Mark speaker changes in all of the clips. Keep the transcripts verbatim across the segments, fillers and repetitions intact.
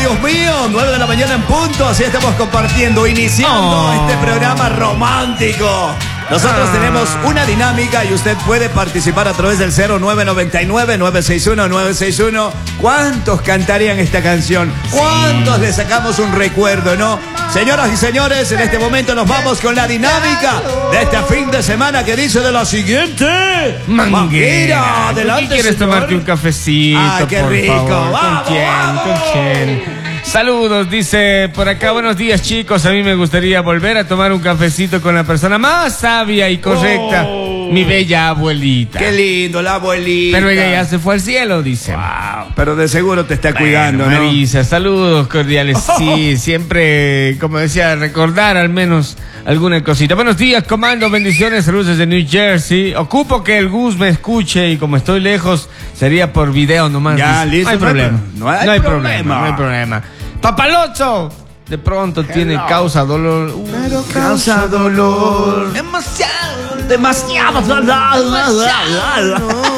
Speaker 1: Dios mío, nueve de la mañana en punto, así estamos compartiendo, iniciando oh. este programa romántico. Nosotros ah. tenemos una dinámica y usted puede participar a través del cero nueve nueve nueve, nueve seis uno, nueve seis uno. ¿Cuántos cantarían esta canción? ¿Cuántos sí. le sacamos un recuerdo, no? Señoras y señores, en este momento nos vamos con la dinámica de este fin de semana que dice de lo siguiente.
Speaker 2: Manguera, adelante. ¿Quieres señor? tomarte un cafecito?
Speaker 1: Ah, qué
Speaker 2: por
Speaker 1: rico.
Speaker 2: Favor?
Speaker 1: Vamos,
Speaker 2: ¿Con quién?
Speaker 1: vamos.
Speaker 2: ¿Con quién? Saludos, dice por acá, buenos días chicos, a mí me gustaría volver a tomar un cafecito con la persona más sabia y correcta, oh. mi bella abuelita.
Speaker 1: Qué lindo, la abuelita.
Speaker 2: Pero ella ya se fue al cielo, dice.
Speaker 1: Wow, pero de seguro te está bueno, cuidando, ¿no?
Speaker 2: Marisa, saludos cordiales, oh. sí, siempre, como decía, recordar al menos alguna cosita. Buenos días, comando, bendiciones, saludos desde New Jersey. Ocupo que el Gus me escuche y como estoy lejos, sería por video nomás.
Speaker 1: Ya,
Speaker 2: dice.
Speaker 1: listo.
Speaker 2: No hay problema.
Speaker 1: No hay,
Speaker 2: no hay
Speaker 1: problema.
Speaker 2: problema. No hay problema. Papalocho, de pronto Hello. tiene causa dolor. Uh,
Speaker 1: Pero causa dolor.
Speaker 2: Demasiado,
Speaker 1: demasiado dolor.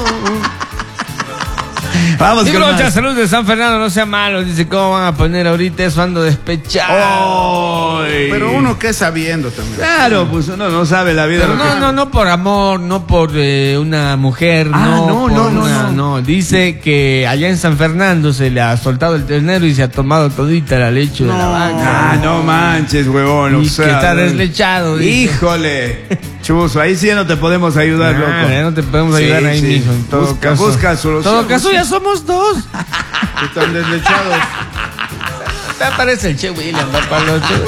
Speaker 1: Vamos con
Speaker 2: mucha salud de San Fernando, no sea malo. Dice, ¿cómo van a poner ahorita eso? Ando despechado.
Speaker 3: Oh, pero uno que sabiendo también.
Speaker 1: Claro, pues uno no sabe la vida.
Speaker 2: Pero no,
Speaker 1: que...
Speaker 2: no, no por amor, no por eh, una mujer,
Speaker 1: ah,
Speaker 2: no,
Speaker 1: no,
Speaker 2: por
Speaker 1: no, no,
Speaker 2: una,
Speaker 1: no,
Speaker 2: no. Dice que allá en San Fernando se le ha soltado el ternero y se ha tomado todita la leche
Speaker 1: no.
Speaker 2: de la vaca.
Speaker 1: Ah, no manches, huevón.
Speaker 2: Y
Speaker 1: o sea,
Speaker 2: que está deslechado. Dice.
Speaker 1: Híjole. Chuzo, ahí sí no te podemos ayudar,
Speaker 2: ah,
Speaker 1: loco.
Speaker 2: Ya no te podemos ayudar sí, ahí, sí. mijo. En todo
Speaker 1: busca,
Speaker 2: caso,
Speaker 1: busca solución.
Speaker 2: En todo caso, ya somos dos.
Speaker 3: Están deslechados.
Speaker 2: Te aparece el Che William, papalocho.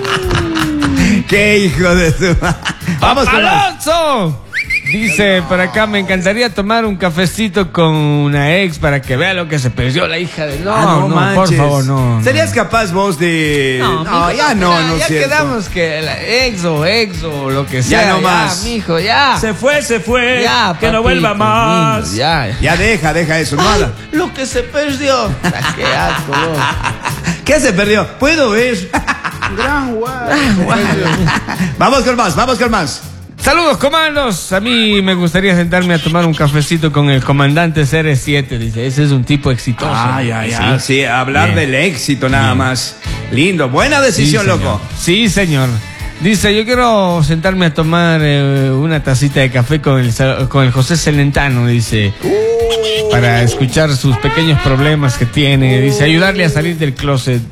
Speaker 1: Qué hijo de su... Vamos con
Speaker 2: ¡Alonso! Dice, por acá, me encantaría tomar un cafecito con una ex para que vea lo que se perdió la hija de... No,
Speaker 1: ah, no,
Speaker 2: no por favor, no.
Speaker 1: ¿Serías capaz vos de...?
Speaker 2: No,
Speaker 1: no
Speaker 2: mijo,
Speaker 1: ya no, no, no
Speaker 2: ya
Speaker 1: cierto.
Speaker 2: quedamos que la ex o ex o lo que sea.
Speaker 1: Ya no más.
Speaker 2: Ya, mijo, ya.
Speaker 1: Se fue, se fue.
Speaker 2: Ya,
Speaker 1: que papito, no vuelva más.
Speaker 2: Lindo, ya, ya.
Speaker 1: Ya deja, deja eso.
Speaker 2: Ay,
Speaker 1: nada.
Speaker 2: Lo que se perdió. Qué asco, loco.
Speaker 1: ¿Qué se perdió? ¿Puedo ver?
Speaker 3: Gran guay.
Speaker 1: Vamos con más, vamos con más.
Speaker 2: Saludos, comandos. A mí me gustaría sentarme a tomar un cafecito con el comandante C R siete. Dice, ese es un tipo exitoso.
Speaker 1: Ay, ay, ay. Sí, sí, hablar Bien. del éxito nada Bien. más. Lindo, buena decisión, sí, loco.
Speaker 2: Sí, señor. Dice, yo quiero sentarme a tomar eh, una tacita de café con el, con el José Celentano, dice. Uh. Para escuchar sus pequeños problemas que tiene. Dice, ayudarle a salir del closet.